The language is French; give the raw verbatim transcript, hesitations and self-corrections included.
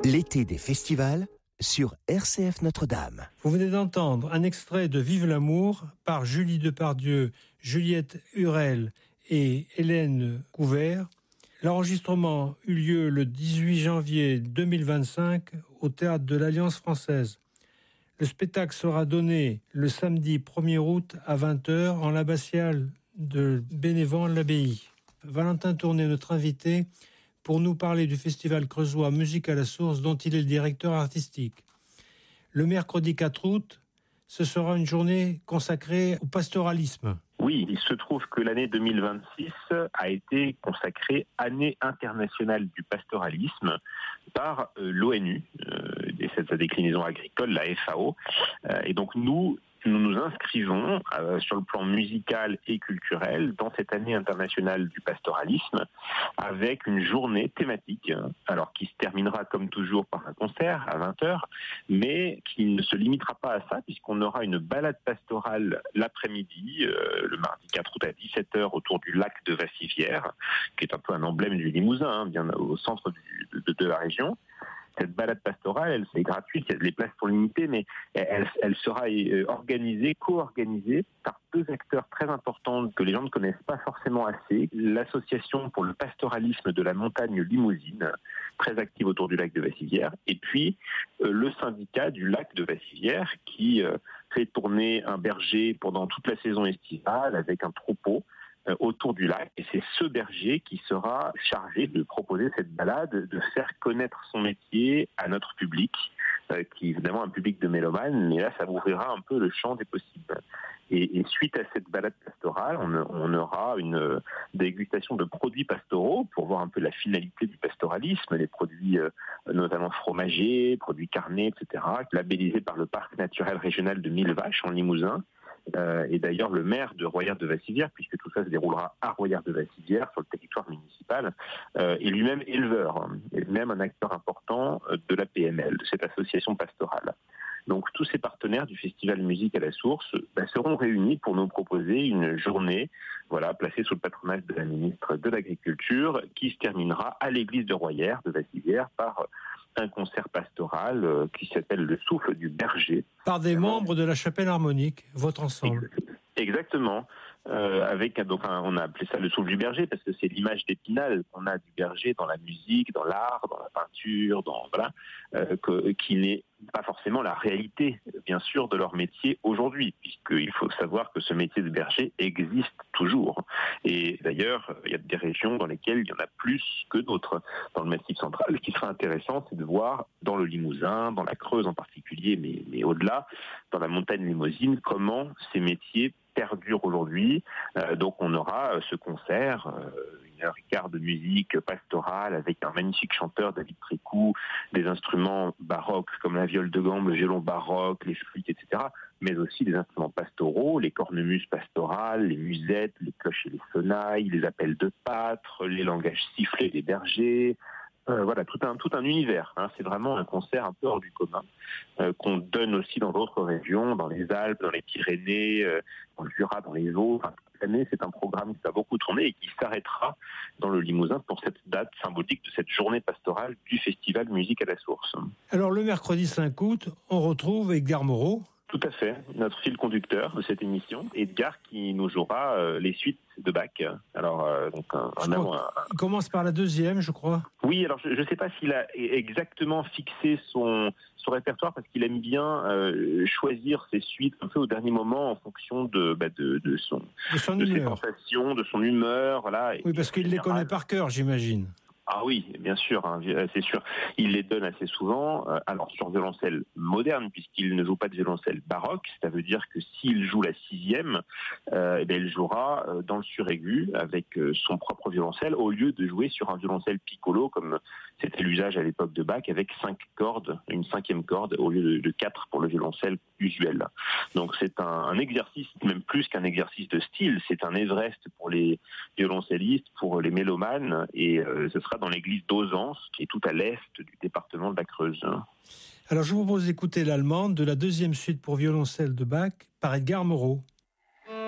L'été des festivals sur R C F Notre-Dame. Vous venez d'entendre un extrait de Vive l'amour par Julie Depardieu, Juliette Hurel et Hélène Couvert. L'enregistrement eut lieu le dix-huit janvier deux mille vingt-cinq au Théâtre de l'Alliance française. Le spectacle sera donné le samedi premier août à vingt heures en l'abbatiale de Bénévent-l'Abbaye. Valentin Tourné, notre invité, pour nous parler du festival creusois Musique à la source dont il est le directeur artistique. Le mercredi quatre août, ce sera une journée consacrée au pastoralisme. Oui, il se trouve que l'année deux mille vingt-six a été consacrée Année internationale du pastoralisme par euh, l'ONU, euh, et sa déclinaison agricole, la F A O. Euh, et donc nous, nous nous inscrivons euh, sur le plan musical et culturel dans cette Année internationale du pastoralisme avec une journée thématique, alors qui se terminera comme toujours par un concert à vingt heures, mais qui ne se limitera pas à ça puisqu'on aura une balade pastorale l'après-midi, euh, le mardi quatre août à dix-sept heures autour du lac de Vassivière, qui est un peu un emblème du Limousin, hein, bien au centre du, de, de la région. Cette balade pastorale, elle c'est gratuite, les places sont limitées, mais elle, elle sera organisée, co-organisée par deux acteurs très importants que les gens ne connaissent pas forcément assez. L'association pour le pastoralisme de la montagne limousine, très active autour du lac de Vassivière, et puis euh, le syndicat du lac de Vassivière qui euh, fait tourner un berger pendant toute la saison estivale avec un troupeau autour du lac, et c'est ce berger qui sera chargé de proposer cette balade, de faire connaître son métier à notre public, euh, qui est évidemment un public de mélomanes, mais là ça ouvrira un peu le champ des possibles. Et, et suite à cette balade pastorale, on, on aura une dégustation de produits pastoraux pour voir un peu la finalité du pastoralisme, les produits euh, notamment fromagers, produits carnés, et cetera, labellisés par le parc naturel régional de Mille Vaches en Limousin. Euh, et d'ailleurs le maire de Royères de Vassivière, puisque tout ça se déroulera à Royères de Vassivière sur le territoire municipal, euh, est lui-même éleveur, hein, et lui-même un acteur important de la P M L, de cette association pastorale. Donc tous ces partenaires du festival Musique à la source bah, seront réunis pour nous proposer une journée, voilà, placée sous le patronage de la ministre de l'Agriculture, qui se terminera à l'église de Royères de Vassivière par un concert pastoral euh, qui s'appelle Le Souffle du Berger. Par des membres de la Chapelle Harmonique, votre ensemble. Exactement. Euh, avec donc un, on a appelé ça le souffle du berger parce que c'est l'image d'Épinal qu'on a du berger dans la musique, dans l'art, dans la peinture, dans voilà, euh, que, qui n'est pas forcément la réalité, bien sûr, de leur métier aujourd'hui, puisqu'il faut savoir que ce métier de berger existe toujours. Et d'ailleurs, il y a des régions dans lesquelles il y en a plus que d'autres. Dans le Massif central, ce qui sera intéressant, c'est de voir dans le Limousin, dans la Creuse en particulier, mais, mais au-delà, dans la montagne limousine, comment ces métiers perdure aujourd'hui. Euh, donc on aura euh, ce concert, euh, une heure et quart de musique pastorale avec un magnifique chanteur, David Trécou, des instruments baroques comme la viole de gambe, le violon baroque, les flûtes, et cetera, mais aussi des instruments pastoraux, les cornemuses pastorales, les musettes, les cloches et les sonnailles, les appels de pâtres, les langages sifflés des bergers. Euh, voilà, tout un tout un univers. Hein. C'est vraiment un concert un peu hors du commun euh, qu'on donne aussi dans d'autres régions, dans les Alpes, dans les Pyrénées, euh, dans le Jura, dans les Audes. Enfin, toute l'année, c'est un programme qui va beaucoup tourner et qui s'arrêtera dans le Limousin pour cette date symbolique de cette journée pastorale du festival Musique à la source. Alors le mercredi cinq août, on retrouve Edgar Moreau. Tout à fait, notre fil conducteur de cette émission, Edgar qui nous jouera euh, les suites de Bach. Alors, euh, donc un, un, un, un, il commence par la deuxième, je crois. Oui, alors je ne sais pas s'il a exactement fixé son, son répertoire parce qu'il aime bien euh, choisir ses suites un peu au dernier moment en fonction de, bah, de, de, son, de, son de ses sensations, de son humeur. Voilà. Oui, parce qu'il les connaît par cœur, j'imagine. Ah oui, bien sûr, hein, c'est sûr. Il les donne assez souvent, euh, alors sur violoncelle moderne, puisqu'il ne joue pas de violoncelle baroque. Ça veut dire que s'il joue la sixième, euh, eh bien, il jouera euh, dans le suraigu avec euh, son propre violoncelle, au lieu de jouer sur un violoncelle piccolo, comme c'était l'usage à l'époque de Bach, avec cinq cordes, une cinquième corde, au lieu de, de quatre pour le violoncelle usuel. Donc c'est un, un exercice, même plus qu'un exercice de style, c'est un Everest pour les violoncellistes, pour les mélomanes, et euh, ce sera dans l'église d'Auzance, qui est tout à l'est du département de la Creuse. Alors je vous propose d'écouter l'allemande de la deuxième suite pour violoncelle de Bach par Edgar Moreau.